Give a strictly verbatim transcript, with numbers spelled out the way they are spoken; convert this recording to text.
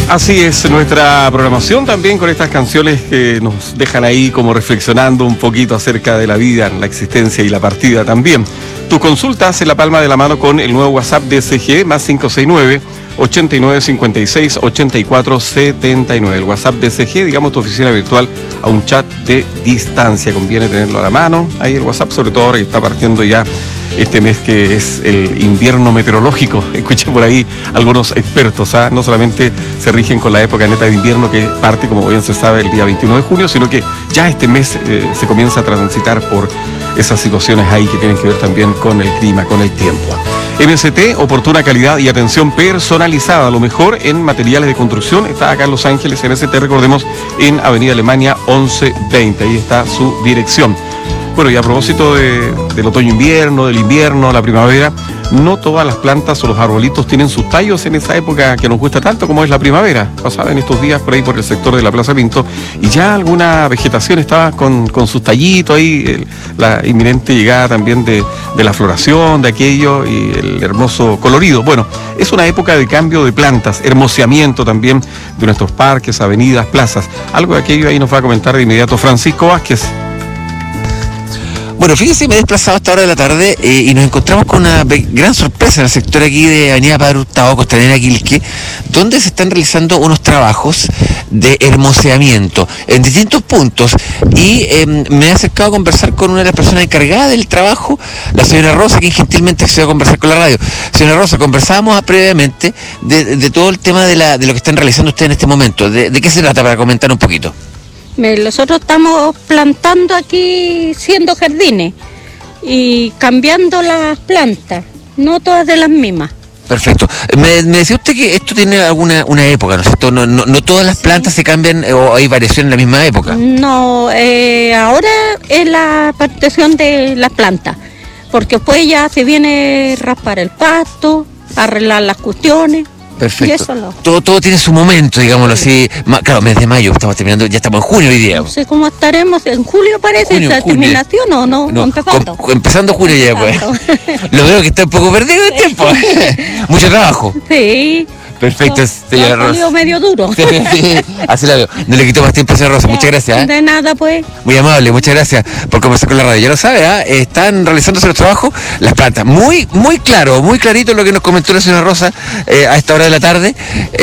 Así es nuestra programación también, con estas canciones que nos dejan ahí como reflexionando un poquito acerca de la vida, la existencia y la partida también. Tus consultas en la palma de la mano con el nuevo WhatsApp de S G, más cinco seis nueve, ochenta y nueve cincuenta y seis, ochenta y cuatro setenta y nueve. El WhatsApp de S G, digamos tu oficina virtual a un chat de distancia. Conviene tenerlo a la mano, ahí el WhatsApp, sobre todo ahora que está partiendo ya este mes que es el invierno meteorológico. Escuché por ahí algunos expertos, ¿ah? No solamente se rigen con la época neta de invierno que parte, como bien se sabe, el día veintiuno de junio, sino que ya este mes eh, se comienza a transitar por esas situaciones ahí que tienen que ver también con el clima, con el tiempo. M S T, oportuna calidad y atención personalizada, lo mejor en materiales de construcción. Está acá en Los Ángeles, M S T, recordemos, en Avenida Alemania once veinte, ahí está su dirección. Bueno, y a propósito de, del otoño-invierno, del invierno, la primavera, no todas las plantas o los arbolitos tienen sus tallos en esa época que nos gusta tanto como es la primavera. Pasaba en estos días por ahí por el sector de la Plaza Pinto y ya alguna vegetación estaba con, con sus tallitos ahí, el, la inminente llegada también de, de la floración, de aquello y el hermoso colorido. Bueno, es una época de cambio de plantas, hermoseamiento también de nuestros parques, avenidas, plazas. Algo de aquello ahí nos va a comentar de inmediato Francisco Vázquez. Bueno, fíjense, me he desplazado a esta hora de la tarde eh, y nos encontramos con una gran sorpresa en el sector aquí de Avenida Padre Hurtado, Costanera Quilque, donde se están realizando unos trabajos de hermoseamiento en distintos puntos y eh, me he acercado a conversar con una de las personas encargadas del trabajo, la señora Rosa, quien gentilmente accedió a conversar con la radio. Señora Rosa, conversábamos previamente de, de todo el tema de, la, de lo que están realizando ustedes en este momento. ¿De, de qué se trata, para comentar un poquito? Nosotros estamos plantando aquí, siendo jardines y cambiando las plantas, no todas de las mismas. Perfecto. Me, me decía usted que esto tiene alguna una época, ¿no es cierto? No, no, no todas las plantas se cambian o hay variación en la misma época. No, eh, ahora es la plantación de las plantas, porque después ya se viene a raspar el pasto, arreglar las cuestiones. Perfecto. No. Todo, todo tiene su momento, digámoslo así. Ma, claro, mes de mayo, estamos terminando, ya estamos en junio hoy día. No sé cómo estaremos, en julio parece, junio, ¿la junio. terminación o no? no empezando. Com, empezando junio ya, pues. Lo veo que está un poco perdido el tiempo. Mucho trabajo. Sí. Perfecto, señora Rosa. Ha salido medio duro. Sí, sí, así la veo. No le quito más tiempo a señora Rosa. Muchas gracias. ¿eh? De nada, pues. Muy amable, muchas gracias por conversar con la radio. Ya lo sabe, ¿eh? Están realizándose los trabajos, las plantas. Muy, muy claro, muy clarito lo que nos comentó la señora Rosa eh, a esta hora de la tarde.